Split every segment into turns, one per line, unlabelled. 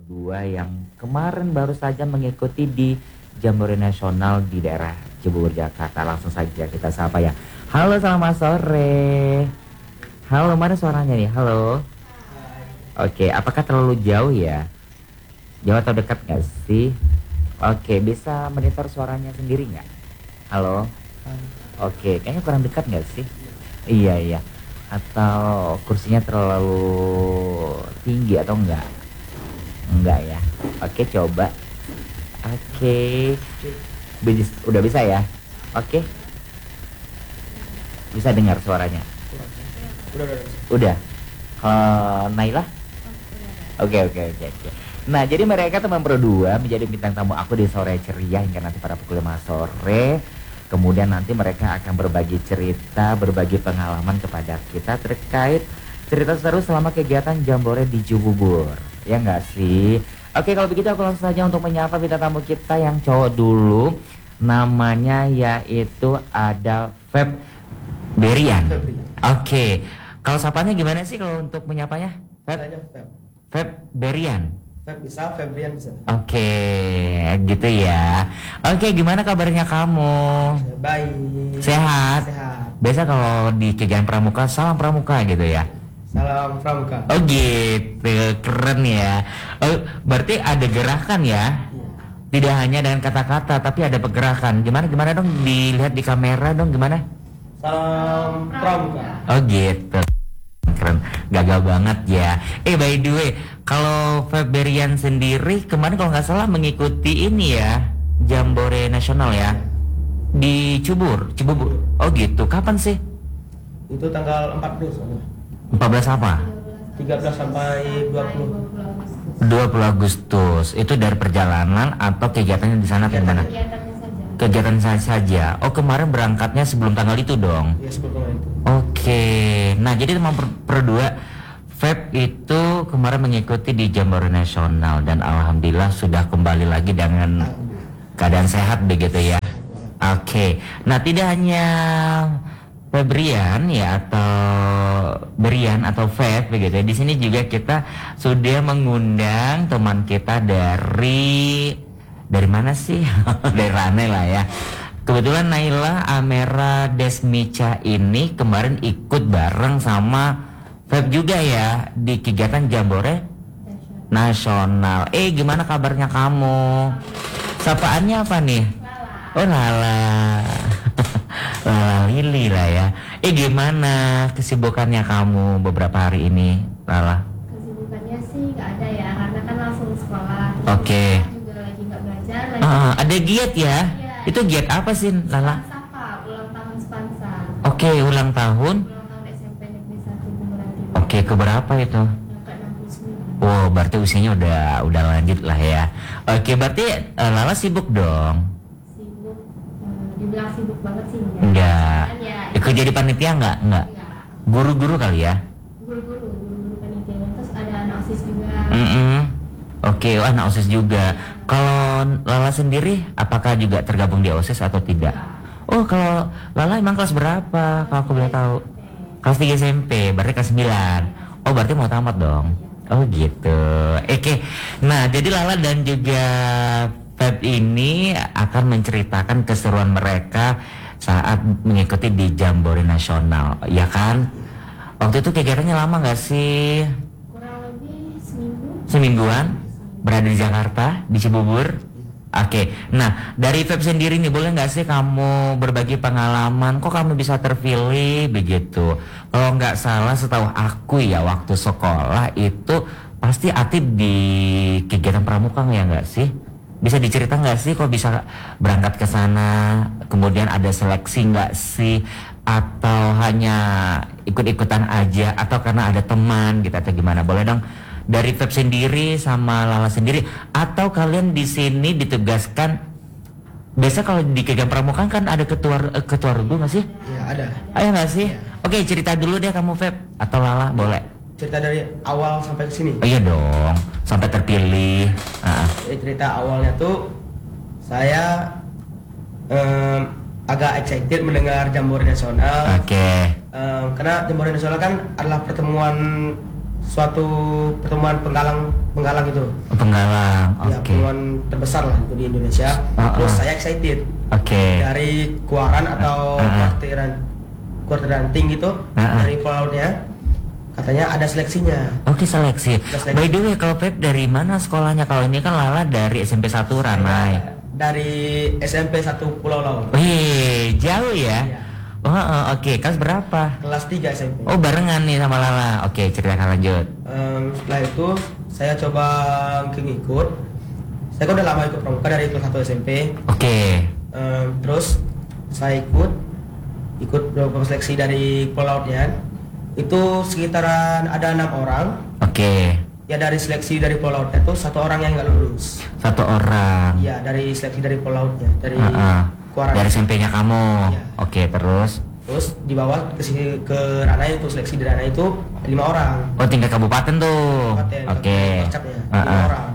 berdua yang kemarin baru saja mengikuti di Jambore Nasional di daerah Cibubur, Jakarta. Langsung saja kita sapa ya. Halo, selamat sore. Halo, mana suaranya nih? Halo. Oke, apakah terlalu jauh ya? Jauh atau dekat nggak sih? Oke, bisa monitor suaranya sendiri nggak? Halo. Oke, kayaknya kurang dekat nggak sih? Iya, iya. Atau kursinya terlalu tinggi atau enggak? Enggak ya. Oke, coba. Oke. Udah bisa ya? Oke. Bisa dengar suaranya?
Udah.
Udah. Naila? Oke. Nah, jadi mereka teman berdua menjadi bintang tamu aku di sore ceria hingga nanti pada pukul 5 sore. Kemudian nanti mereka akan berbagi cerita, berbagi pengalaman kepada kita terkait cerita seru selama kegiatan Jambore di Cibubur. Ya nggak sih? Oke, kalau begitu aku langsung saja untuk menyapa bintang tamu kita yang cowok dulu. Namanya yaitu ada Feb Berian. Oke, kalau sapanya gimana sih kalau untuk menyapanya? Feb Berian.
Feb bisa, Febrian bisa.
Oke, gitu ya. Oke, gimana kabarnya kamu?
Baik.
Sehat?
Sehat.
Biasa kalau di kegiatan pramuka, salam pramuka gitu ya?
Salam pramuka.
Oh gitu, keren ya. Oh, berarti ada gerakan ya?
Iya.
Tidak hanya dengan kata-kata, tapi ada pergerakan. Gimana dong? Dilihat di kamera dong, gimana?
Salam pramuka.
Oh gitu. Keren, gagal banget ya. By the way, kalau Febrian sendiri kemarin kalau nggak salah mengikuti ini ya, Jambore Nasional ya, di Cibubur. Oh gitu, kapan sih?
Itu tanggal 14.
14 apa?
13 sampai 20.
20 Agustus. Itu dari perjalanan atau kegiatannya di sana atau gimana? Kegiatan saja. Oh, kemarin berangkatnya sebelum tanggal itu dong.
Iya, sebelum itu.
Oke. Nah, jadi teman berdua Feb itu kemarin mengikuti di Jambore Nasional dan alhamdulillah sudah kembali lagi dengan keadaan sehat begitu ya. Oke. Nah, tidak hanya Febrian ya atau Berian atau Feb begitu ya. Di sini juga kita sudah mengundang teman kita dari mana sih? Dari Rane lah ya. Kebetulan Naila Amera Desmica ini kemarin ikut bareng sama Feb juga ya di kegiatan Jambore Nasional. Gimana kabarnya kamu? Sapaannya apa nih? Oh, Lala. Lala Lili lah ya. Gimana kesibukannya kamu beberapa hari ini, Lala?
Kesibukannya sih nggak ada ya, karena kan langsung sekolah.
Oke.
Juga lagi nggak belajar.
Ada giat ya? Itu giat apa sih, Lala?
Sapa, ulang tahun Spansa.
Oke, ulang tahun.
Ulang tahun SMP Negeri 1 Bunguran Timur.
Oke, keberapa itu?
Yang ke-69.
Wow, berarti usianya udah lanjut lah ya. Oke, berarti Lala sibuk dong?
Sibuk, dibilang sibuk banget sih
Enggak.
Kan ya,
Ikut jadi panitia enggak?
enggak.
Guru-guru kali ya?
Guru-guru panitianya, terus ada anak OSIS juga.
Oke, anak OSIS juga. Kalau Lala sendiri, apakah juga tergabung di OSIS atau tidak? Oh, kalau Lala emang kelas berapa? Kalau aku boleh tahu. Kelas 3 SMP, berarti kelas 9. Oh, berarti mau tamat dong. Oh gitu. Oke. Nah, jadi Lala dan juga Feb ini akan menceritakan keseruan mereka saat mengikuti di Jambore Nasional, ya kan? Waktu itu kegiatannya lama nggak sih?
Kurang lebih seminggu.
Semingguan? Berada di Jakarta, di Cibubur? Oke, nah dari Feb sendiri nih boleh nggak sih kamu berbagi pengalaman? Kok kamu bisa terpilih begitu? Kalau nggak salah setahu aku ya waktu sekolah itu pasti aktif di kegiatan pramuka ya nggak sih? Bisa dicerita nggak sih kok bisa berangkat ke sana? Kemudian ada seleksi nggak sih? Atau hanya ikut-ikutan aja? Atau karena ada teman gitu atau gimana? Boleh dong dari Feb sendiri sama Lala sendiri, atau kalian di sini ditugaskan? Biasa kalau di kegiatan pramuka kan ada ketua regu nggak sih?
Iya, ada.
Ayo nggak sih?
Iya.
Oke, cerita dulu deh kamu Feb atau Lala, boleh?
Cerita dari awal sampai ke sini.
Oh iya dong, sampai terpilih.
Cerita awalnya tuh saya agak excited mendengar Jambore Nasional.
Oke.
Karena Jambore Nasional kan adalah pertemuan suatu pertemuan penggalang gitu.
Oh, Penggalang.
Ya,
Oke.
pertemuan terbesar lah itu di Indonesia. Terus saya excited
Oke.
dari keluaran atau kuarteran tinggi gitu dari Pulau Lautnya. Katanya ada seleksinya.
Oke, seleksi.
Ada seleksi.
By the way, kalau Pep dari mana sekolahnya? Kalau ini kan Lala dari SMP 1 Ranai.
Dari SMP 1 Pulau Laut.
Wih, jauh ya?
Iya.
Oke. Kelas berapa?
Kelas 3 SMP.
Oh, barengan nih sama Lala. Oke, ceritakan lanjut.
Setelah itu saya coba ngikut. Saya kan udah lama ikut pramuka dari kelas 1 SMP.
Oke.
Terus saya ikut beberapa seleksi dari Pulau Lautnya. Itu sekitaran ada 6 orang.
Oke.
Ya dari seleksi dari Pulau Lautnya itu 1 orang yang nggak lulus.
1 orang.
Iya dari seleksi dari Pulau Lautnya dari Kuarang.
Dari SMP-nya kamu.
Iya.
Oke, terus.
Terus dibawa ke sini ke Ranai itu seleksi di Ranai itu 5 orang.
Oh, tingkat kabupaten tuh.
Kabupaten,
Oke.
Kuarcapnya, 5 orang.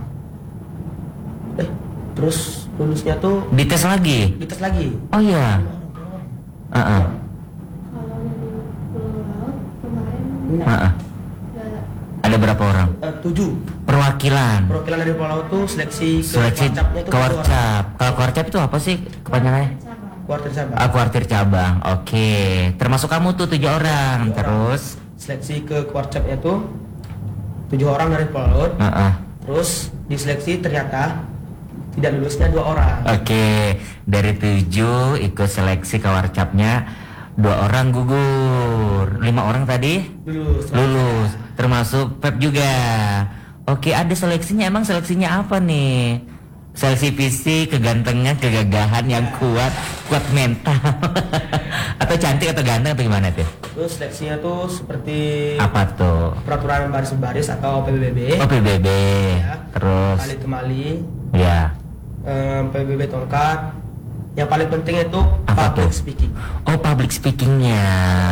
Terus lulusnya tuh
Dites lagi.
dites lagi.
Oh iya.
5 orang.
Kalau dari Pulau Laut kemarin
Heeh.
nggak
Ada berapa orang?
7
Perwakilan.
perwakilan dari Pulau Laut tuh seleksi ke
Seleksi
Kuarcapnya itu
ke Warcap. Kalau Warcap itu apa sih kepanjangannya?
cabang.
Kuarter cabang.
Kuartir cabang. Oke. Termasuk kamu tuh 7 orang.
7 orang.
Terus.
Seleksi ke Kuarcapnya tuh 7 orang dari Pulau Laut.
Heeh.
Terus diseleksi ternyata tidak lulusnya 2 orang.
Oke. Dari 7 ikut seleksi ke Warcapnya, 2 orang gugur. 5 orang tadi lulus. Termasuk Pep juga. Oke, ada seleksinya. Emang seleksinya apa nih? Seleksi fisik, kegantengan, kegagahan yang kuat mental. Atau cantik atau ganteng atau gimana tuh?
Terus seleksinya tuh seperti
Apa tuh?
peraturan baris-baris atau PBB.
Oh, PBB.
Ya.
Terus
Tali temali,
ya.
PBB tongkat. Yang paling penting itu
Apa
public
tuh?
speaking.
Oh, public speakingnya,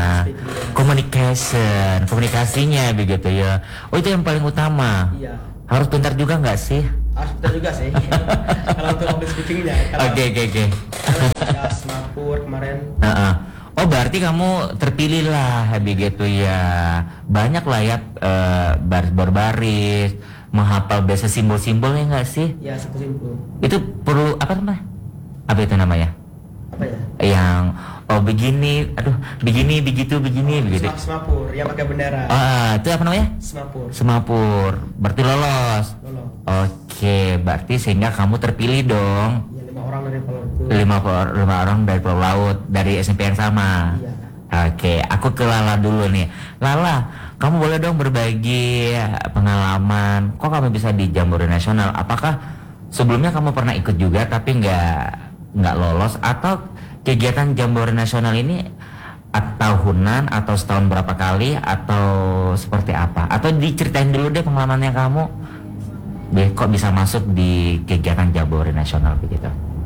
communication, komunikasinya begitu ya. Oh, itu yang paling utama.
Iya.
Harus pintar juga nggak sih?
Harus kita juga sih. Kalau untuk public speakingnya. Kalau
Oke.
ada Semapur kemarin.
Heeh. Oh, berarti kamu terpilih lah begitu ya. Banyak lah ya baris berbaris, menghafal biasa simbol-simbolnya nggak sih?
Ya simpul.
Itu perlu apa namanya? Apa itu namanya?
Apa ya?
Yang begini, begini, begitu.
Semapur yang pakai bendera.
Itu apa namanya?
Semapur.
Semapur. Berarti lolos.
Lolos.
Oke, berarti sehingga kamu terpilih dong.
Ya 5 orang dari Pulau itu.
5 orang dari Pulau Laut dari SMP yang sama.
Iya.
Oke, aku ke Lala dulu nih. Lala, kamu boleh dong berbagi pengalaman. Kok kamu bisa di Jambore Nasional? Apakah sebelumnya kamu pernah ikut juga tapi nggak lolos, atau kegiatan Jambore Nasional ini tahunan atau setahun berapa kali atau seperti apa? Atau diceritain dulu deh pengalamannya kamu. Kok bisa masuk di kegiatan Jambore Nasional begitu?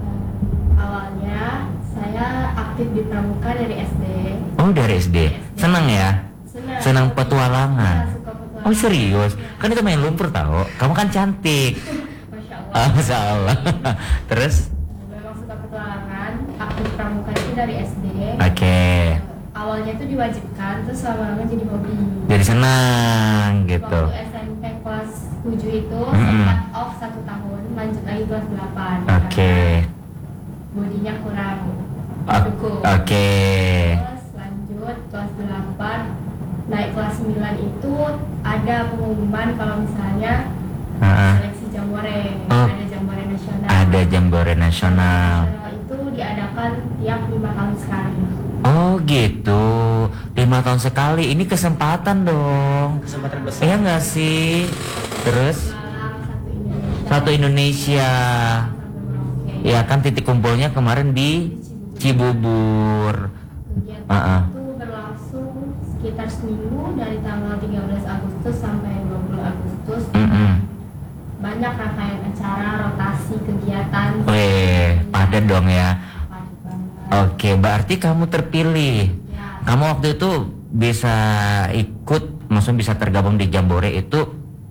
Awalnya saya aktif di pramuka dari SD.
Oh, dari SD. Senang ya? Senang petualangan.
Ya, suka petualangan.
Oh, serius? Kan itu main lumpur tahu. Kamu kan cantik.
Masya Allah.
Masya Allah. Terus?
Memang suka petualangan. Aktif pramuka itu dari SD.
Oke.
Awalnya itu diwajibkan, terus lama-lama jadi hobi.
Jadi senang gitu.
Waktu SMP kelas 7 itu
Mm-mm.
sempat off 1 tahun, lanjut lagi kelas 8.
Oke.
Karena bodinya kurang mendukung.
Oke.
Terus lanjut kelas 8, naik kelas 9 itu ada pengumuman kalau misalnya
Heeh.
seleksi Jambore,
Oh.
ada Jambore Nasional.
Ada Jambore Nasional.
Nasional itu diadakan tiap 5 tahun sekali.
Oh gitu. 5 tahun sekali. Ini kesempatan dong.
Kesempatan besar.
Iya nggak sih? Terus
Malang satu Indonesia.
satu Indonesia.
Sampai Merauke.
Ya kan titik kumpulnya kemarin di Cibubur.
Kegiatan itu berlangsung sekitar seminggu dari tanggal 13 Agustus sampai 20 Agustus. Banyak rangkaian acara, rotasi kegiatan.
Weh, padat dong ya.
Padat banget.
Oke, berarti kamu terpilih.
Ya,
Kamu waktu itu bisa ikut, maksudnya bisa tergabung di Jambore itu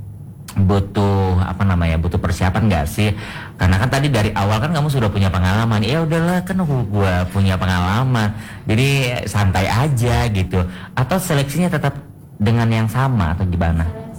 butuh apa namanya? Butuh persiapan nggak sih? Karena kan tadi dari awal kan kamu sudah punya pengalaman. Ya udahlah, kan gua punya pengalaman. Jadi santai aja gitu. Atau seleksinya tetap dengan yang sama atau gimana?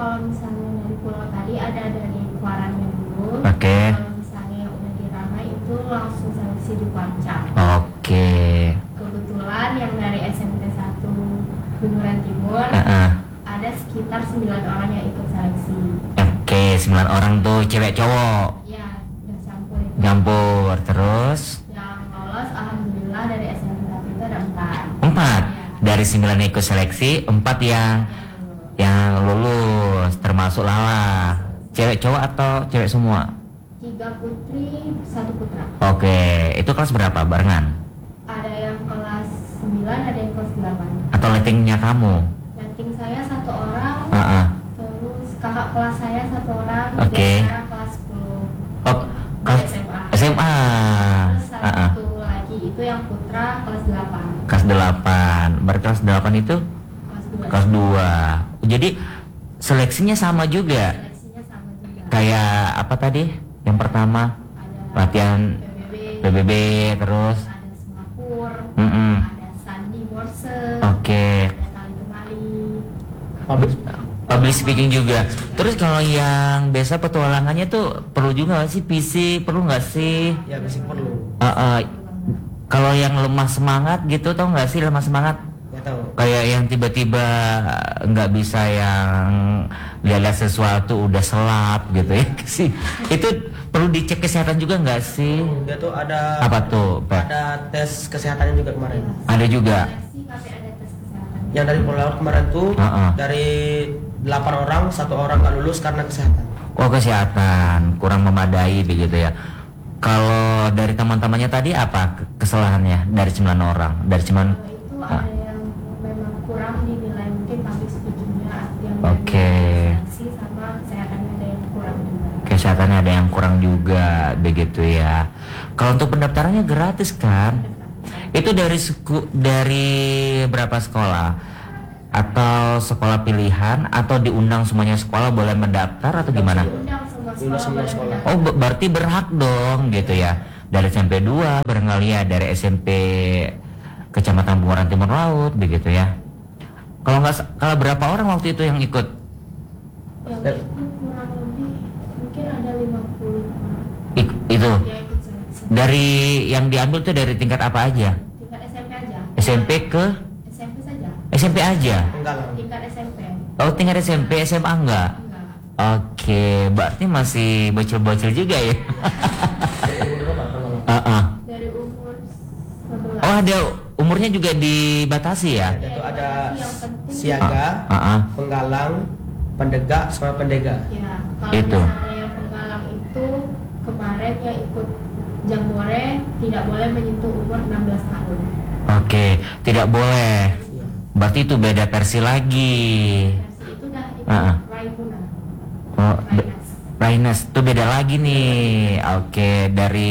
kalau misalnya dari pulau tadi ada dari keluarannya dulu.
Oke.
Kalau misalnya yang udah diramai itu langsung seleksi di Puncak.
Oke.
Kebetulan yang dari SMP 1 Bunguran Timur
Heeh.
ada sekitar 9 orang yang ikut seleksi.
Oke, 9 orang tuh cewek cowok.
Ya, udah campur itu.
Nyampur terus
Yang lolos alhamdulillah dari SMP 1 itu ada 4.
4. Dari 9 yang ikut seleksi, 4 yang lulus, termasuk Lala. Cewek cowok atau cewek semua?
3 putri, 1 putra.
Oke, itu kelas berapa barengan?
Ada yang kelas 9, ada yang kelas 8.
Atau lettingnya kamu?
Ranking saya 1 orang,
Heeh.
terus kakak kelas saya 1 orang,
Oke.
dia sekarang kelas 10
Oh,
di
kelas
SMA.
SMA.
Terus
Heeh.
satu lagi itu yang putra kelas 8.
Kelas 8. Berarti kelas 8 itu
Kelas 2.
kelas 2. Jadi seleksinya sama juga.
Seleksinya sama juga.
Kayak apa tadi? Yang pertama
Ada
latihan
PBB,
PBB terus.
ada Singapura,
Mm-mm.
ada Sandi Morse,
Oke.
ada Tali Kemali.
Public speaking juga. Terus kalau yang biasa petualangannya tuh perlu juga nggak sih fisik? Perlu nggak sih?
Ya basic perlu.
Kalau yang lemah semangat gitu, tau nggak sih lemah semangat?
Ya tahu.
Kayak yang tiba-tiba nggak bisa yang lihat sesuatu udah selap gitu ya sih. Itu perlu dicek kesehatan juga nggak sih?
Dia tuh ada
Apa tuh, Pak?
ada tes kesehatannya juga kemarin.
Ada juga.
Seleksi tapi ada tes kesehatan.
Yang dari Pulau Laut kemarin tuh dari 8 orang 1 orang nggak lulus karena kesehatan.
Oh, kesehatan kurang memadai begitu ya. Kalau dari teman-temannya tadi apa kesalahannya dari 9 orang? Dari cuman
Kalau itu ada yang memang kurang dinilai mungkin public speakingnya, yang
Oke.
seleksi sama kesehatannya ada yang kurang juga.
kesehatannya ada yang kurang juga begitu ya. Kalau untuk pendaftarannya gratis kan? Itu dari berapa sekolah? Atau sekolah pilihan atau diundang semuanya sekolah boleh mendaftar atau gimana?
Undang semua
Undang semua
boleh
sekolah.
mendaftar.
Oh, berarti berhak dong gitu ya. Dari SMP 2 barangkali ya, dari SMP Kecamatan Bunguran Timur Laut begitu ya. Kalau berapa orang waktu itu yang ikut?
Yang itu kurang lebih mungkin ada 50 orang
Itu
yang ikut seleksi.
dari yang diambil tuh dari tingkat apa aja?
Tingkat SMP aja.
SMP ke
SMP saja.
SMP aja.
Enggak lah.
Tingkat SMP.
Oh, tingkat SMP, SMA enggak?
Enggak.
Oke, berarti masih bocil-bocil juga ya.
Dari umur 11.
Oh, ada umurnya juga dibatasi ya?
Itu ada
Yang penting
siaga, penggalang, pendegak, sama pendega.
ya, kalau
Itu.
misalnya yang penggalang itu kemarin yang ikut Jambore tidak boleh menyentuh umur 16 tahun.
Oke, tidak boleh.
Iya.
Berarti itu beda versi lagi.
Versi itu dah itu Raimuna.
Oh,
Rainas.
Rainas itu beda lagi nih. Oke,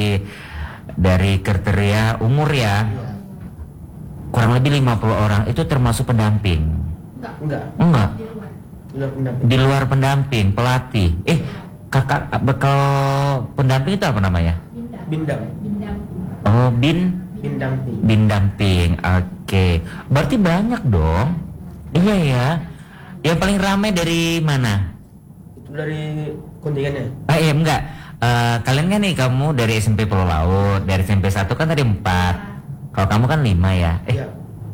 dari kriteria umur ya. Kurang lebih 50 orang itu termasuk pendamping.
Enggak,
Enggak,
Di luar.
udah pendamping.
di luar pendamping, pelatih. Kakak bekal pendamping itu apa namanya?
Bindam,
Bindam.
Oh,
bindamping.
bindamping. Oke. Berarti banyak dong. Iya ya. Yang paling ramai dari mana?
Itu dari kontingennya.
Iya enggak. Kalian kan nih kamu dari SMP Pulau Laut, dari SMP 1 kan tadi 4. Kalau kamu kan 5 ya.
Iya.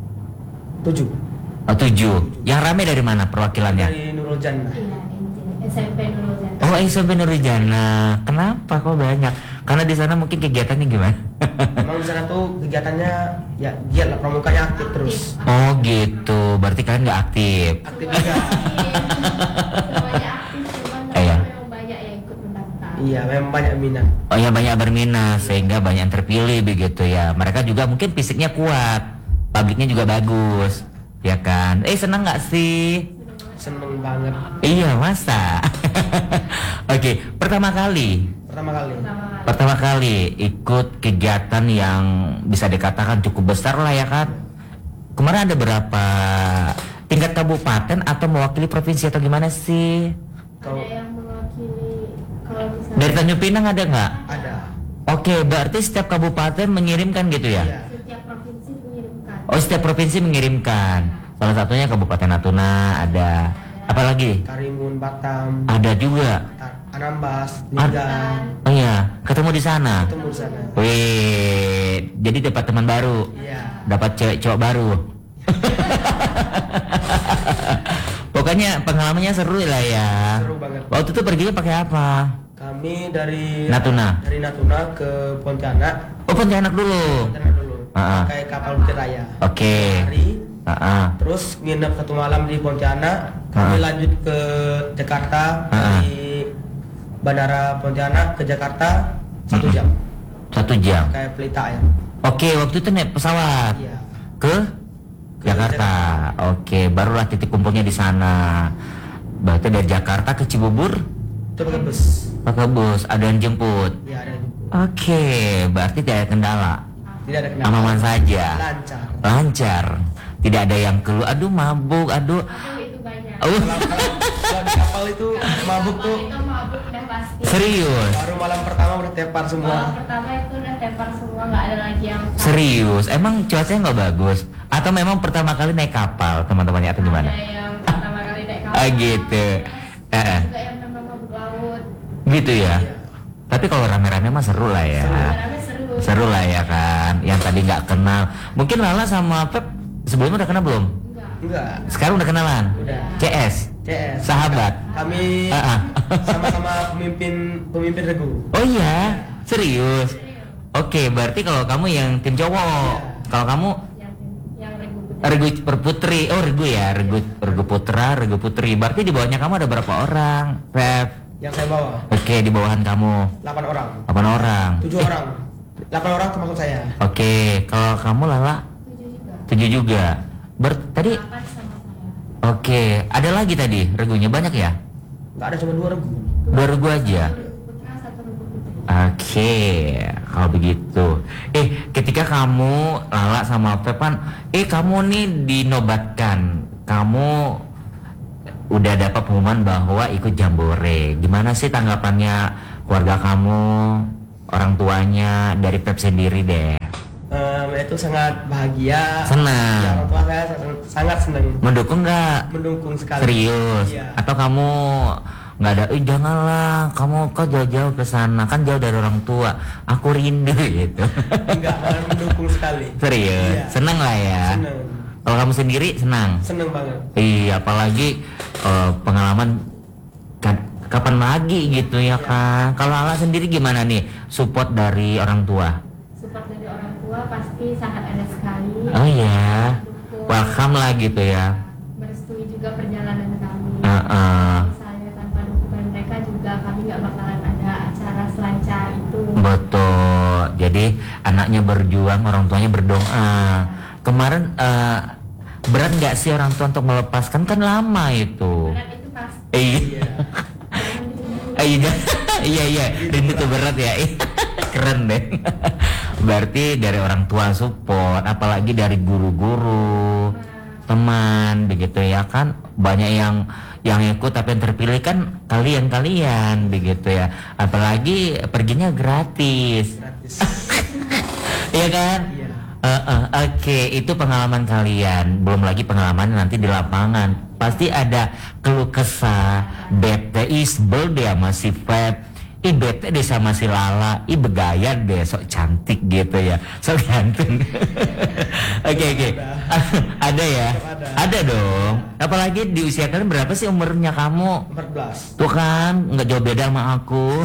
7.
7. Yang ramai dari mana perwakilannya?
Dari Nurul Jannah.
Iya, SMP Nurul Jannah.
Oh, SMP Nurul Jannah. Kenapa kok banyak? Karena di sana mungkin kegiatannya gimana?
Emang di sana tuh kegiatannya ya giat lah, pramukanya aktif terus.
Oh gitu. Berarti kalian nggak aktif.
Aktif juga.
Semuanya aktif, cuman
Iya.
memang banyak yang ikut mendaftar.
Iya, memang banyak minat.
Oh ya, banyak berminat sehingga banyak yang terpilih begitu ya. Mereka juga mungkin fisiknya kuat, publiknya juga bagus, ya kan? Senang nggak sih?
Seneng banget.
Iya, masa? Oke, pertama kali
Pertama kali.
ikut kegiatan yang bisa dikatakan cukup besar lah ya kan? Kemarin ada berapa? Tingkat kabupaten atau mewakili provinsi atau gimana sih?
Ada yang mewakili kalau misalnya
Dari Tanjung Pinang ada nggak?
Ada.
Oke, berarti setiap kabupaten mengirimkan gitu ya?
Iya.
setiap provinsi mengirimkan.
Oh, setiap provinsi mengirimkan. Salah satunya Kabupaten Natuna ada. Apalagi?
Karimun, Batam,
Ada juga.
Anambas,
Ad-
Lingga,
Oh iya, ketemu di sana.
ketemu di sana.
Wih, jadi dapat teman baru,
Iya.
dapat cewek cowok baru. Pokoknya pengalamannya seru lah ya.
Seru banget.
Waktu itu perginya pakai apa?
Kami dari
Natuna.
Dari Natuna ke Pontianak.
Oh, Pontianak dulu.
Pontianak dulu.
Ah.
Pakai kapal Bukit Raya.
Oke.
Hari.
Terus
Terus nginep 1 malam di Pontianak. Kami lanjut ke Jakarta dari Bandara Pontianak ke Jakarta 1 jam.
1 jam.
Kayak pelita ya.
Oke, waktu itu naik pesawat
Iya.
ke
Ke
Jakarta. Oke, barulah titik kumpulnya di sana. Berarti dari Jakarta ke Cibubur
Itu pakai bus.
pakai bus, ada yang jemput.
Iya ada.
Oke, berarti tidak ada kendala.
Tidak ada kendala.
Aman saja.
Lancar.
Lancar. Tidak ada yang keluh, aduh mabuk, aduh.
Aduh, itu banyak.
Oh,
Kalau di kapal itu mabuk tuh
Itu mabuk udah pasti.
serius.
baru malam pertama udah tepar
Malam
semua.
pertama itu udah tepar semua, nggak ada lagi yang
Serius. Emang cuacanya nggak bagus? Atau memang pertama kali naik kapal teman-temannya atau gimana?
Ada yang pertama kali naik kapal.
Ah gitu.
Juga yang memang mabuk laut.
Gitu ya. Tapi kalau rame-rame mah seru lah ya.
Rame seru.
Seru lah ya kan. Yang tadi nggak kenal. Mungkin Lala sama Pep sebelumnya udah kenal belum?
Enggak.
Enggak.
Sekarang udah kenalan?
Udah.
CS.
CS.
Sahabat.
Kami
Ah.
sama-sama pemimpin regu.
Oh iya, serius. Oke, berarti kalau kamu yang tim cowok, kalau kamu
Yang regu
regu perputri. Oh, regu ya, regu putra, regu putri. Berarti di bawahnya kamu ada berapa orang, Pep?
Yang saya bawa
Oke, di bawahan kamu
8 orang.
8 orang.
7 orang. 8 orang termasuk saya.
Oke, kalau kamu Lala 7 juga. Tadi
8 sama saya.
oke, ada lagi tadi regunya banyak ya?
Enggak ada cuma 2 regu.
2 regu aja.
Putra, 1 regu putri.
Oke, kalau begitu. Ketika kamu Lala sama Pepan, kamu nih dinobatkan, kamu udah dapat pengumuman bahwa ikut Jambore. Gimana sih tanggapannya keluarga kamu, orang tuanya, dari Pep sendiri deh?
Itu sangat bahagia.
Senang.
Ya, orang tua saya sangat senang.
Mendukung nggak?
Mendukung sekali.
Serius?
Iya.
Atau kamu nggak ada? Janganlah, kamu kok jauh-jauh ke sana, kan jauh dari orang tua. Aku rindu gitu.
Enggak, malah mendukung sekali.
Serius?
Iya.
Senang lah ya.
Senang.
Kalau kamu sendiri senang?
Senang banget.
Iya, apalagi pengalaman kapan lagi gitu ya kan. Kalau Lala sendiri gimana nih support dari orang tua?
Support dari orang tua pasti sangat ada sekali.
Oh iya,
Dukung,
welcome lah gitu ya.
merestui juga perjalanan kami.
Heeh.
Misalnya tanpa dukungan mereka juga kami nggak bakalan ada acara selancar itu.
Betul. Jadi anaknya berjuang, orang tuanya berdoa. Kemarin berat nggak sih orang tua untuk melepaskan, kan lama itu?
Berat itu pasti.
Iya. Iya, iya, iya. Dan itu berat ya. Keren deh. Berarti dari orang tua support, apalagi dari guru-guru, teman, begitu ya kan. Banyak yang ikut, tapi yang terpilih kan kalian begitu ya. Apalagi perginya gratis.
Gratis.
Iya kan?
Iya.
Oke, itu pengalaman kalian. Belum lagi pengalaman nanti di lapangan. Pasti ada keluh kesah, bete isbel deh sama si Feb, bete deh sama si Lala, begaya deh, sok cantik gitu ya, sok ganteng. Oke. Ada ya? Ada dong. Apalagi di usia kalian berapa sih umurnya kamu?
14.
Tuh kan, nggak jauh beda sama aku.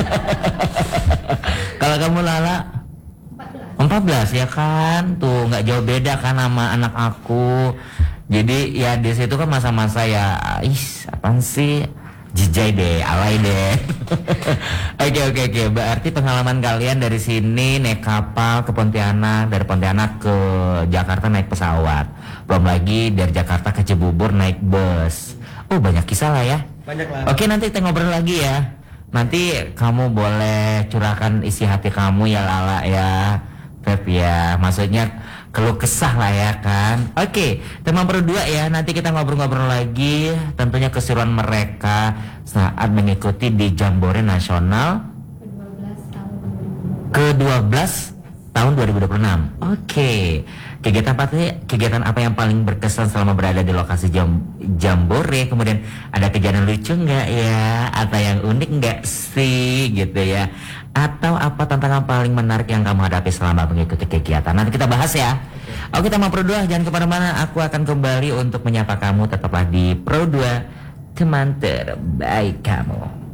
Kalau kamu Lala? 14 ya kan, tuh nggak jauh beda kan sama anak aku. Jadi ya di situ kan masa-masa ya, apaan sih, jijai deh, alay deh. Oke. Berarti pengalaman kalian dari sini naik kapal ke Pontianak, dari Pontianak ke Jakarta naik pesawat, belum lagi dari Jakarta ke Cibubur naik bus. Oh, banyak kisah lah ya.
Banyak lah.
Oke, nanti kita ngobrol lagi ya. Nanti kamu boleh curahkan isi hati kamu ya Lala ya. Pep ya, maksudnya keluh kesah lah ya kan. Oke, teman berdua ya, nanti kita ngobrol-ngobrol lagi tentunya keseruan mereka saat mengikuti di Jambore Nasional
Ke-12 tahun 2020.
ke-12 tahun 2026. Oke. Kegiatan apa yang paling berkesan selama berada di lokasi Jambore? Kemudian ada kejadian lucu nggak ya? Atau yang unik nggak sih gitu ya? Atau apa tantangan paling menarik yang kamu hadapi selama mengikuti kegiatan? Nanti kita bahas ya. Oke teman Pro 2, jangan kemana-mana. Aku akan kembali untuk menyapa kamu. Tetaplah di Pro 2, teman terbaik kamu.